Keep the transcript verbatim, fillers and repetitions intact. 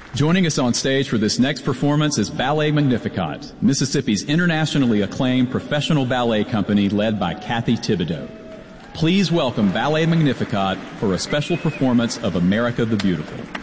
Joining us on stage for this next performance is Ballet Magnificat, Mississippi's internationally acclaimed professional ballet company led by Kathy Thibodeau. Please welcome Ballet Magnificat for a special performance of America the Beautiful.